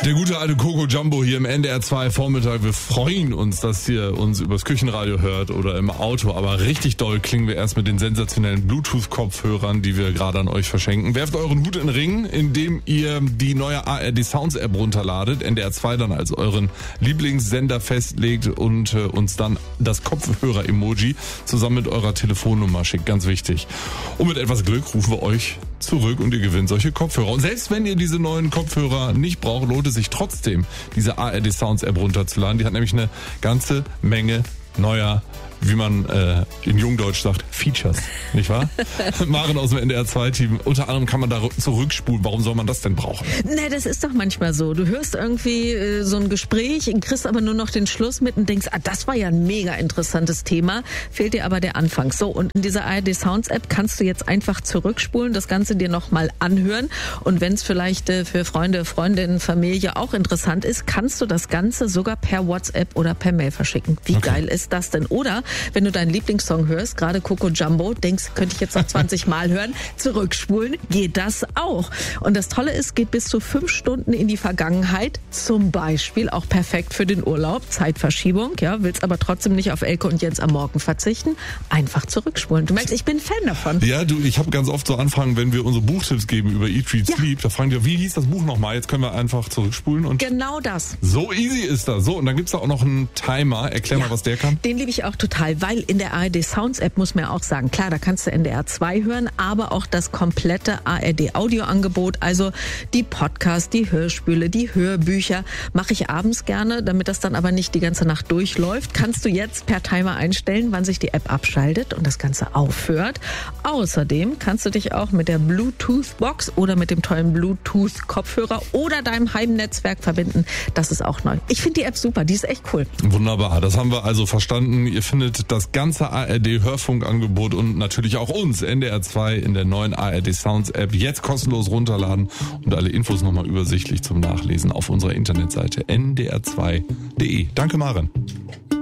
Der gute alte Coco Jumbo hier im NDR 2 Vormittag. Wir freuen uns, dass ihr uns übers Küchenradio hört oder im Auto. Aber richtig doll klingen wir erst mit den sensationellen Bluetooth-Kopfhörern, die wir gerade an euch verschenken. Werft euren Hut in den Ring, indem ihr die neue ARD Sounds App runterladet, NDR 2 dann als euren Lieblingssender festlegt und uns dann das Kopfhörer-Emoji zusammen mit eurer Telefonnummer schickt. Ganz wichtig. Und mit etwas Glück rufen wir euch zurück und ihr gewinnt solche Kopfhörer. Und selbst wenn ihr diese neuen Kopfhörer nicht braucht, lohnt es sich trotzdem, diese ARD Sounds App runterzuladen. Die hat nämlich eine ganze Menge neuer, wie man in Jungdeutsch sagt, Features, nicht wahr? Maren aus dem NDR 2 Team. Unter anderem kann man da zurückspulen. Warum soll man das denn brauchen? Ne, das ist doch manchmal so. Du hörst irgendwie so ein Gespräch, kriegst aber nur noch den Schluss mit und denkst, das war ja ein mega interessantes Thema. Fehlt dir aber der Anfang. So, und in dieser ARD Sounds App kannst du jetzt einfach zurückspulen, das Ganze dir nochmal anhören. Und wenn es vielleicht für Freunde, Freundinnen, Familie auch interessant ist, kannst du das Ganze sogar per WhatsApp oder per Mail verschicken. Wie geil ist das denn? Oder wenn du deinen Lieblingssong hörst, gerade Coco Jumbo, denkst, könnte ich jetzt noch 20 Mal hören, zurückspulen, geht das auch. Und das Tolle ist, geht bis zu 5 Stunden in die Vergangenheit, zum Beispiel auch perfekt für den Urlaub, Zeitverschiebung, ja, willst aber trotzdem nicht auf Elke und Jens am Morgen verzichten, einfach zurückspulen. Du merkst, ich bin Fan davon. Ja, ich habe ganz oft so Anfragen, wenn wir unsere Buchtipps geben über Eat, Read, Sleep, da fragen die, wie hieß das Buch nochmal? Jetzt können wir einfach zurückspulen und genau das. So easy ist das. So, und dann gibt's da auch noch einen Timer. Erklär mal, was der kann. Den liebe ich auch total, weil in der ARD Sounds App muss man ja auch sagen, klar, da kannst du NDR 2 hören, aber auch das komplette ARD Audioangebot, also die Podcasts, die Hörspiele, die Hörbücher, mache ich abends gerne, damit das dann aber nicht die ganze Nacht durchläuft, kannst du jetzt per Timer einstellen, wann sich die App abschaltet und das Ganze aufhört. Außerdem kannst du dich auch mit der Bluetooth-Box oder mit dem tollen Bluetooth-Kopfhörer oder deinem Heimnetzwerk verbinden. Das ist auch neu. Ich finde die App super, die ist echt cool. Wunderbar, das haben wir also verstanden. Ihr findet das ganze ARD-Hörfunkangebot und natürlich auch uns, NDR 2, in der neuen ARD Sounds App. Jetzt kostenlos runterladen und alle Infos nochmal übersichtlich zum Nachlesen auf unserer Internetseite ndr2.de. Danke, Maren.